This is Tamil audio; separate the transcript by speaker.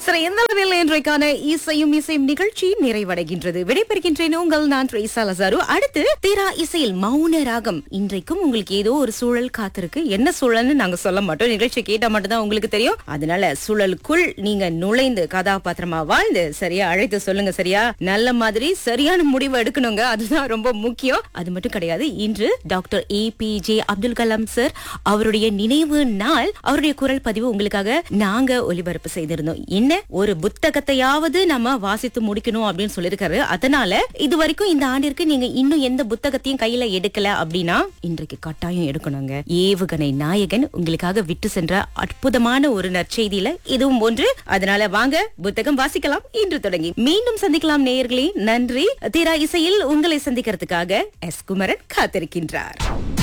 Speaker 1: சரி, எந்த அளவில் இன்றைக்கான இசையும் நிகழ்ச்சி நிறைவடைகின்றது. விடைபெறுகின்றேன் உங்கள் நான் ட்ரேசா லசாரு. அடுத்து தீரா இசையில் மௌன ராகம். இன்றைக்கும் உங்களுக்கு ஏதோ ஒரு சூழல் காத்திருக்கு. என்ன சூழல்னு நாங்க சொல்ல மாட்டோம். நிகழ்ச்சி கேட்டா மட்டும்தான் உங்களுக்கு தெரியும். அதனால சூழலுக்குள் நீங்க நுழைந்து கதாபாத்திரமா வாழ்ந்து சரியா அழைத்து சொல்லுங்க. சரியா, நல்ல மாதிரி சரியான முடிவு எடுக்கணுங்க. அதுதான் ரொம்ப முக்கியம். அது மட்டும் கிடையாது, இன்று doctor APJ Abdul Kalam sir அவருடைய நினைவு நாள். அவருடைய குரல் பதிவு உங்களுக்காக நாங்க ஒலிபரப்பு செய்திருந்தோம். என்ன, ஒரு புத்தகத்தையாவது நம்ம வாசித்து முடிக்கணும் அப்படின்னு சொல்லிருக்காரு. அதனால இது வரைக்கும் இந்த ஆண்டிற்கு நீங்க இன்னும் எந்த புத்தகத்தையும் கையில எடுக்கல அப்படின்னா இன்றைக்கு கட்டாயம் எடுக்கணுங்க. ஏவுகணை நாயகன் உங்களுக்காக விட்டு சென்ற அற்புதமான ஒரு நற்செய்தியில இதுவும் ஒன்று. அதனால வாங்க புத்தகம் வாசிக்கலாம். இன்று தொடங்கி மீண்டும் சந்திக்கலாம் நேயர்களே. நன்றி. தீரா இசையில் உங்களை சந்திக்கிறதுக்காக S குமரன் காத்திருக்கின்றார்.